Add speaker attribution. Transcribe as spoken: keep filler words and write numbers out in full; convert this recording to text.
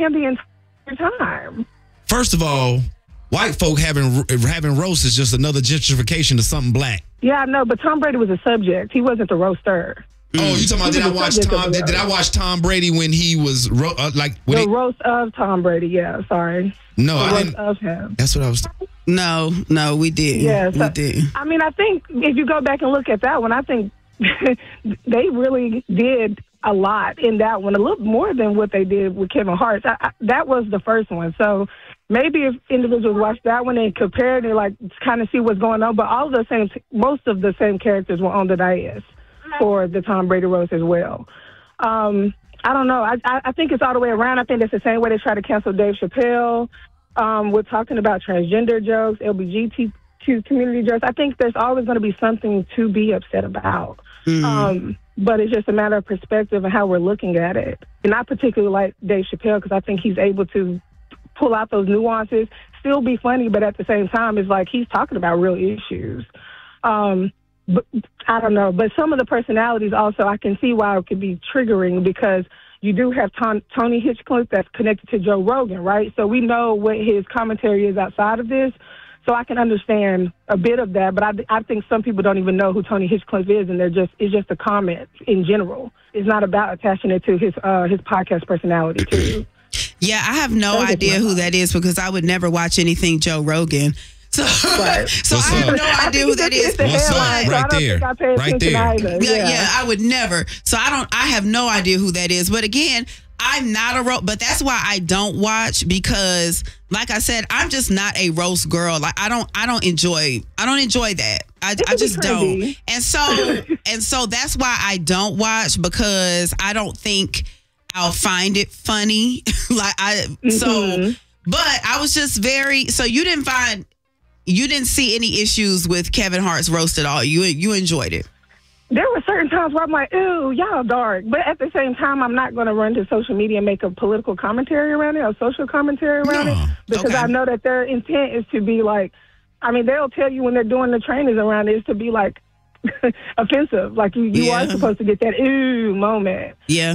Speaker 1: him the entire time.
Speaker 2: First of all, white folk having having roast is just another gentrification of something black.
Speaker 1: Yeah, I know, but Tom Brady was a subject. He wasn't the roaster.
Speaker 2: Oh, you talking about? Did I watch Tom? Did, did I watch Tom Brady when he was ro- uh, like when
Speaker 1: the
Speaker 2: he,
Speaker 1: roast of Tom Brady? Yeah, sorry.
Speaker 2: No,
Speaker 1: the
Speaker 2: I
Speaker 1: roast
Speaker 2: didn't.
Speaker 1: Of him.
Speaker 2: That's what I was.
Speaker 3: No, no, we did.
Speaker 1: Yeah, so,
Speaker 3: we did.
Speaker 1: I mean, I think if you go back and look at that one, I think they really did a lot in that one, a little more than what they did with Kevin Hart. I, I, that was the first one, so. Maybe if individuals watch that one and compare it and like kind of see what's going on, but all of the same, most of the same characters were on the dais for the Tom Brady roast as well. Um, I don't know. I, I think it's all the way around. I think it's the same way they try to cancel Dave Chappelle. Um, we're talking about transgender jokes, L G B T Q community jokes. I think there's always going to be something to be upset about. Mm-hmm. Um, but it's just a matter of perspective and how we're looking at it. And I particularly like Dave Chappelle because I think he's able to pull out those nuances, still be funny, but at the same time, it's like he's talking about real issues. Um, but I don't know. But some of the personalities also, I can see why it could be triggering because you do have Ton- Tony Hinchcliffe that's connected to Joe Rogan, right? So we know what his commentary is outside of this. So I can understand a bit of that, but I, I think some people don't even know who Tony Hinchcliffe is, and they're just it's just a comment in general. It's not about attaching it to his uh, his podcast personality too.
Speaker 3: Yeah, I have no idea who that is because I would never watch anything Joe Rogan. So,
Speaker 1: right.
Speaker 3: so
Speaker 2: What's
Speaker 3: I have
Speaker 2: up?
Speaker 3: no idea who that is.
Speaker 2: What's up? Right there. Right there.
Speaker 3: Yeah, yeah, yeah, I would never. So I don't. I have no idea who that is. But again, I'm not a roast. But that's why I don't watch because, like I said, I'm just not a roast girl. Like I don't. I don't enjoy. I don't enjoy that. I, I just don't. And so and so that's why I don't watch because I don't think I'll find it funny. like I mm-hmm. so but I was just very so you didn't find you didn't see any issues with Kevin Hart's roast at all. You you enjoyed it.
Speaker 1: There were certain times where I'm like, ooh, y'all dark. But at the same time, I'm not going to run to social media and make a political commentary around it or social commentary around no. it because okay. I know that their intent is to be like, I mean, they'll tell you when they're doing the trainings around it is to be like offensive. Like you, you yeah. are supposed to get that ooh moment.
Speaker 3: Yeah.